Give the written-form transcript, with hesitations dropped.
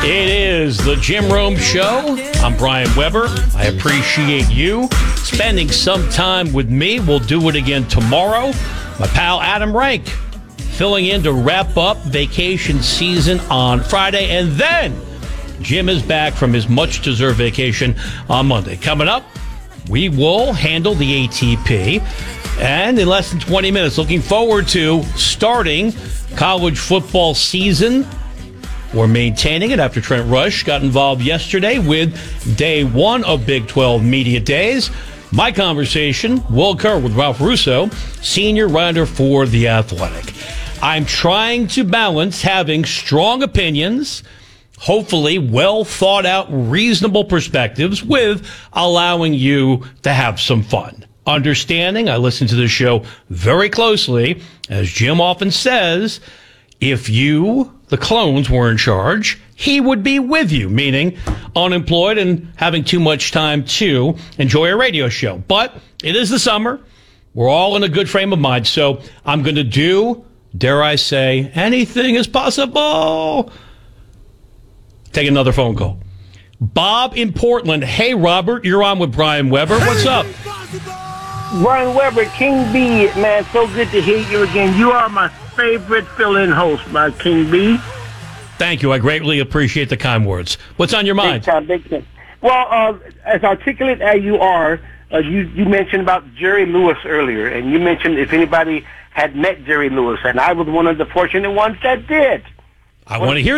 It is the Jim Rome Show. I'm Brian Weber. I appreciate you spending some time with me. We'll do it again tomorrow. My pal Adam Rank filling in to wrap up vacation season on Friday. And then Jim is back from his much-deserved vacation on Monday. Coming up, we will handle the ATP. And in less than 20 minutes, looking forward to starting college football season. We're maintaining it after Trent Rush got involved yesterday with day one of Big 12 Media Days. My conversation will occur with Ralph Russo, senior writer for The Athletic. I'm trying to balance having strong opinions, hopefully well thought out, reasonable perspectives, with allowing you to have some fun. Understanding, I listen to the show very closely. As Jim often says, if you, the clones, were in charge, he would be with you, meaning unemployed and having too much time to enjoy a radio show. But it is the summer. We're all in a good frame of mind. So I'm going to do, dare I say, anything is possible. Take another phone call. Bob in Portland. Hey, Robert, you're on with Brian Weber. What's up? Brian Weber, King B, man, so good to hear you again. You are my favorite fill-in host, my King B. Thank you. I greatly appreciate the kind words. What's on your mind? Big time. Well, as articulate as you are, you mentioned about Jerry Lewis earlier, and you mentioned if anybody had met Jerry Lewis, and I was one of the fortunate ones that did. I want to hear